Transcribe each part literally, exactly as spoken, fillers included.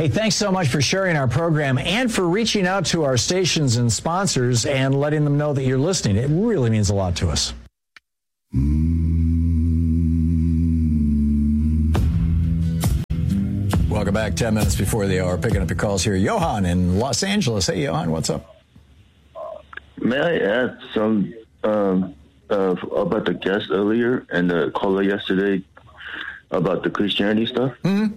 Hey, thanks so much for sharing our program and for reaching out to our stations and sponsors and letting them know that you're listening. It really means a lot to us. Welcome back. Ten minutes before the hour. Picking up your calls here. Johan in Los Angeles. Hey, Johan, what's up? May I add some um, uh, about the guest earlier and the caller yesterday about the Christianity stuff? Mm-hmm.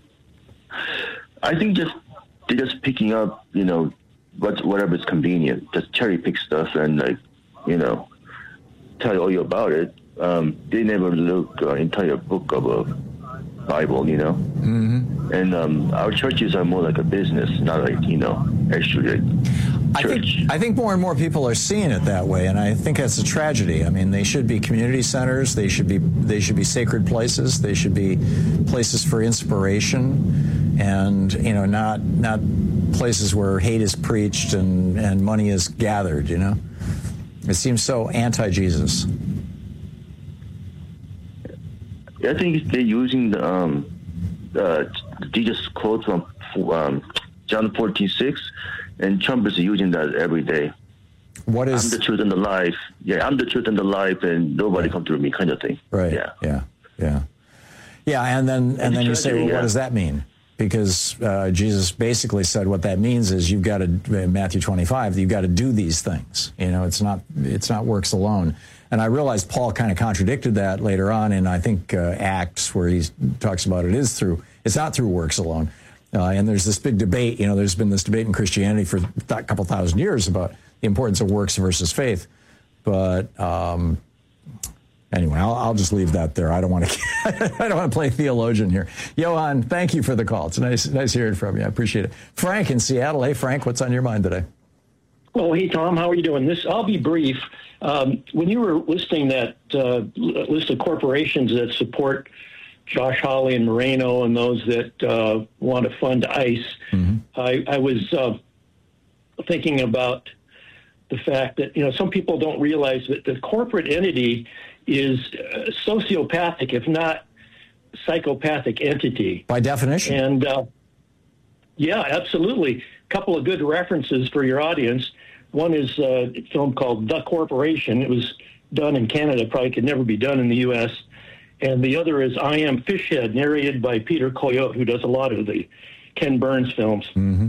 I think just they're just picking up, you know, what whatever is convenient, just cherry pick stuff and like, you know, tell all you about it. Um, they never look uh, entire book of a Bible, you know. Mm-hmm. And um, our churches are more like a business, not like, you know, actually. I think, I think more and more people are seeing it that way, and I think that's a tragedy. I mean, they should be community centers. They should be they should be sacred places. They should be places for inspiration, and you know, not not places where hate is preached and, and money is gathered. You know, it seems so anti-Jesus. I think they're using the um, uh, Jesus quote from um, John fourteen six. And Trump is using that every day. What is... I'm the truth and the life. Yeah, I'm the truth and the life, and nobody come through me kind of thing. Right, yeah. Yeah, yeah. Yeah, and then and, and then you say, well, yeah. What does that mean? Because uh, Jesus basically said what that means is you've got to, in Matthew twenty-five, you've got to do these things. You know, it's not it's not works alone. And I realized Paul kind of contradicted that later on in, I think, uh, Acts, where he talks about it is through, it's not through works alone. Uh, and there's this big debate, you know, there's been this debate in Christianity for a couple thousand years about the importance of works versus faith. But um, anyway, I'll, I'll just leave that there. I don't want to I don't want to play theologian here. Johan, thank you for the call. It's nice nice hearing from you. I appreciate it. Frank in Seattle. Hey, Frank, what's on your mind today? Oh, hey, Tom, how are you doing? This I'll be brief. Um, when you were listing that uh, list of corporations that support Josh Hawley and Moreno and those that uh, want to fund ICE, mm-hmm. I, I was uh, thinking about the fact that, you know, some people don't realize that the corporate entity is uh, sociopathic, if not psychopathic entity. By definition. And, uh, yeah, absolutely. A couple of good references for your audience. One is uh, a film called The Corporation. It was done in Canada, probably could never be done in the U S And the other is I Am Fishhead, narrated by Peter Coyote, who does a lot of the Ken Burns films. Mm-hmm.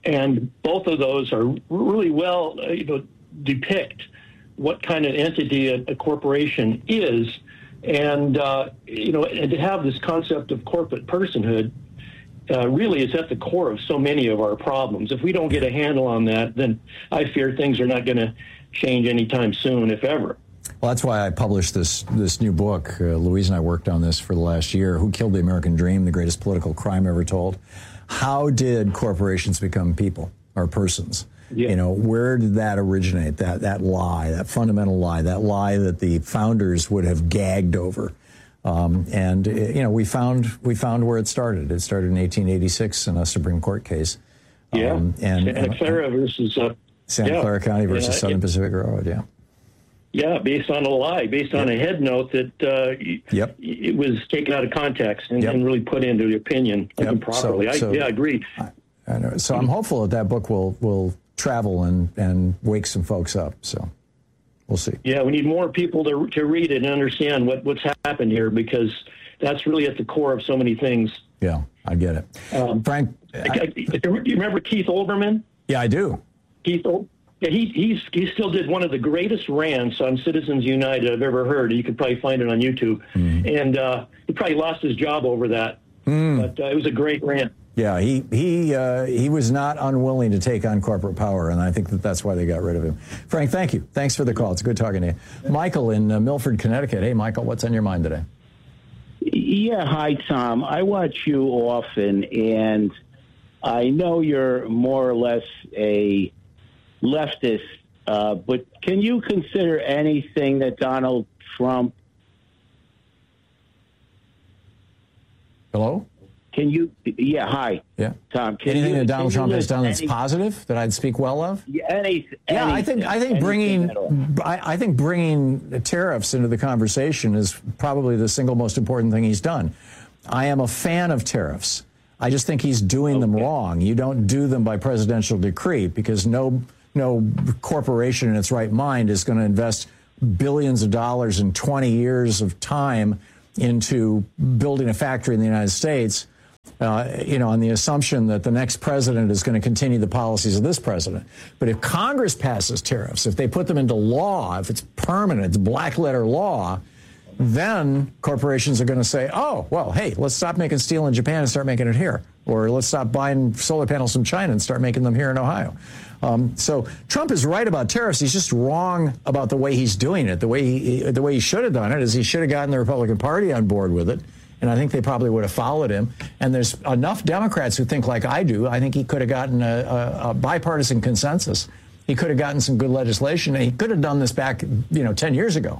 And both of those are really well, uh, you know, depict what kind of entity a, a corporation is. And, uh, you know, and to have this concept of corporate personhood uh, really is at the core of so many of our problems. If we don't get a handle on that, then I fear things are not going to change anytime soon, if ever. Well, that's why I published this this new book. Uh, Louise and I worked on this for the last year. Who Killed the American Dream, the greatest political crime ever told. How did corporations become people or persons? Yeah. You know, where did that originate, that that lie, that fundamental lie, that lie that the founders would have gagged over? Um, and, you know, we found we found where it started. It started in eighteen eighty-six in a Supreme Court case. Yeah, um, and, Santa Clara versus... Uh, Santa yeah. Clara County versus yeah, Southern it, Pacific Railroad, yeah. Yeah, based on a lie, based on yep. a head note that uh, yep. it was taken out of context and, yep. and really put into the opinion yep. improperly. So, so, I, yeah, I agree. I, I know. So I'm hopeful that that book will, will travel and, and wake some folks up. So we'll see. Yeah, we need more people to to read it and understand what, what's happened here, because that's really at the core of so many things. Yeah, I get it. Um, Frank, I, I, do you remember Keith Olbermann? Yeah, I do. Keith Olbermann. Yeah, he he's, he still did one of the greatest rants on Citizens United I've ever heard. You could probably find it on YouTube. Mm. And uh, he probably lost his job over that. Mm. But uh, it was a great rant. Yeah, he he uh, he was not unwilling to take on corporate power, and I think that that's why they got rid of him. Frank, thank you. Thanks for the call. It's good talking to you. Michael in uh, Milford, Connecticut. Hey, Michael, what's on your mind today? Yeah, hi, Tom. I watch you often, and I know you're more or less a leftist, uh, but can you consider anything that Donald Trump... Hello? Can you... Yeah, hi. Yeah. Tom, can anything you, that Donald Trump has done that's any, positive, that I'd speak well of? Yeah, any, yeah anything, I think I think bringing I, I think bringing tariffs into the conversation is probably the single most important thing he's done. I am a fan of tariffs. I just think he's doing okay. them wrong. You don't do them by presidential decree because no no corporation in its right mind is going to invest billions of dollars in twenty years of time into building a factory in the United States, uh, you know, on the assumption that the next president is going to continue the policies of this president. But if Congress passes tariffs, if they put them into law, if it's permanent, it's black letter law, then corporations are going to say, oh, well, hey, let's stop making steel in Japan and start making it here. Or let's stop buying solar panels from China and start making them here in Ohio. Um, so Trump is right about tariffs. He's just wrong about the way he's doing it. The way he, the way he should have done it is he should have gotten the Republican Party on board with it. And I think they probably would have followed him. And there's enough Democrats who think like I do. I think he could have gotten a, a, a bipartisan consensus. He could have gotten some good legislation. And he could have done this back, you know, ten years ago.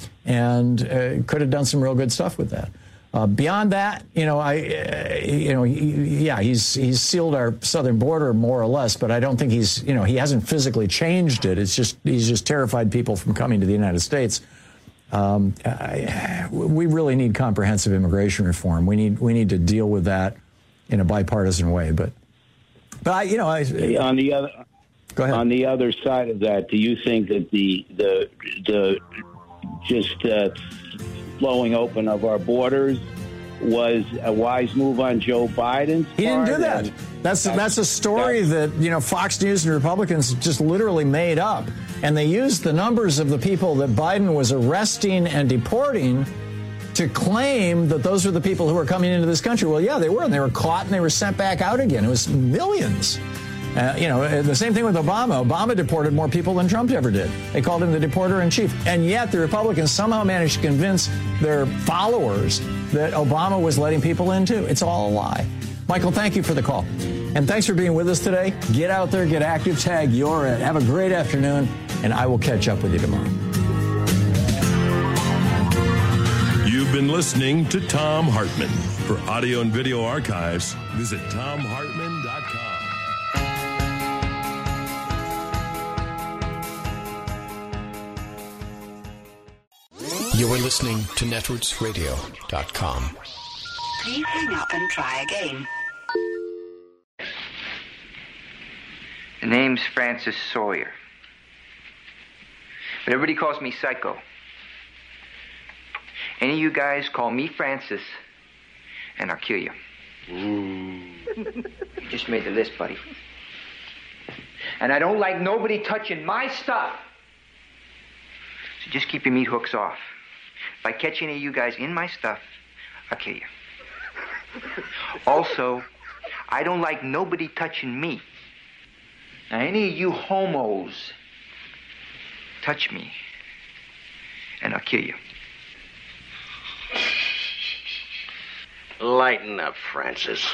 And uh, could have done some real good stuff with that. Uh, beyond that, you know, I, uh, you know, he, yeah, he's he's sealed our southern border more or less, but I don't think he's, you know, he hasn't physically changed it. It's just he's just terrified people from coming to the United States. Um, I, we really need comprehensive immigration reform. We need we need to deal with that in a bipartisan way. But, but I, you know, I, on the other, go ahead. On the other side of that, do you think that the the the just uh, blowing open of our borders was a wise move on Joe Biden's part? He didn't do that. That's that's a story that, you know, Fox News and Republicans just literally made up. And they used the numbers of the people that Biden was arresting and deporting to claim that those were the people who were coming into this country. Well, yeah, they were. And they were caught and they were sent back out again. It was millions. Uh, you know, the same thing with Obama. Obama deported more people than Trump ever did. They called him the deporter-in-chief. And yet the Republicans somehow managed to convince their followers that Obama was letting people in, too. It's all a lie. Michael, thank you for the call. And thanks for being with us today. Get out there, get active, tag your Ed. Have a great afternoon, and I will catch up with you tomorrow. You've been listening to Thom Hartmann. For audio and video archives, visit thom hartmann dot com. You are listening to netroots radio dot com. Please hang up and try again. The name's Francis Sawyer. But everybody calls me Psycho. Any of you guys call me Francis, and I'll kill you. Ooh. You just made the list, buddy. And I don't like nobody touching my stuff. So just keep your meat hooks off. If I catch any of you guys in my stuff, I'll kill you. Also, I don't like nobody touching me. Now, any of you homos touch me, and I'll kill you. Lighten up, Francis.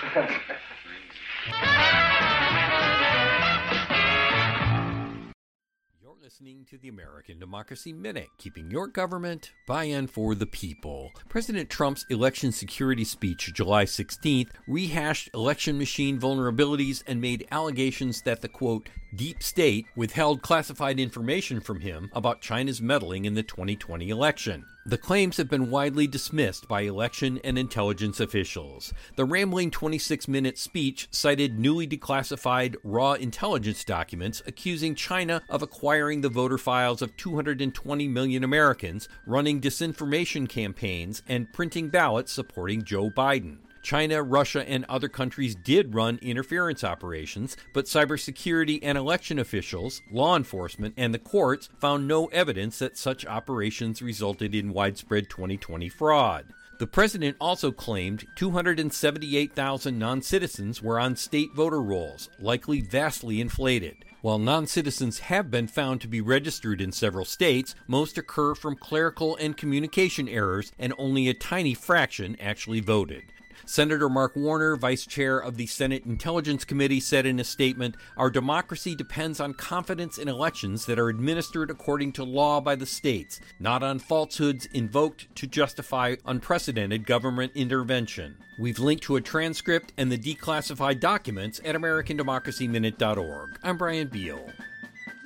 Listening to the American Democracy Minute, keeping your government by and for the people. President Trump's election security speech July sixteenth rehashed election machine vulnerabilities and made allegations that the, quote, deep state withheld classified information from him about China's meddling in the twenty twenty election. The claims have been widely dismissed by election and intelligence officials. The rambling twenty-six minute speech cited newly declassified raw intelligence documents accusing China of acquiring the voter files of two hundred twenty million Americans, running disinformation campaigns, and printing ballots supporting Joe Biden. China, Russia, and other countries did run interference operations, but cybersecurity and election officials, law enforcement, and the courts found no evidence that such operations resulted in widespread twenty twenty fraud. The president also claimed two hundred seventy-eight thousand non-citizens were on state voter rolls, likely vastly inflated. While non-citizens have been found to be registered in several states, most occur from clerical and communication errors, and only a tiny fraction actually voted. Senator Mark Warner, vice chair of the Senate Intelligence Committee, said in a statement, "Our democracy depends on confidence in elections that are administered according to law by the states, not on falsehoods invoked to justify unprecedented government intervention." We've linked to a transcript and the declassified documents at American Democracy Minute dot org. I'm Brian Beal.